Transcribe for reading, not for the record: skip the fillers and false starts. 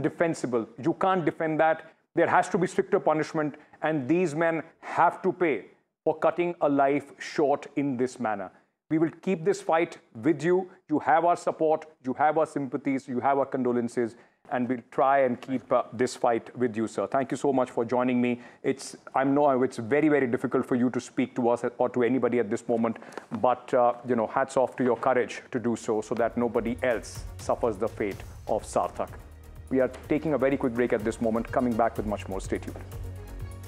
defensible. You can't defend that. There has to be stricter punishment, and these men have to pay for cutting a life short in this manner. We will keep this fight with you. You have our support, you have our sympathies, you have our condolences, and we'll try and keep this fight with you, sir. Thank you so much for joining me. I know it's very, very difficult for you to speak to us or to anybody at this moment, but hats off to your courage to do so that nobody else suffers the fate of Sarthak. We are taking a very quick break at this moment, coming back with much more. Stay tuned.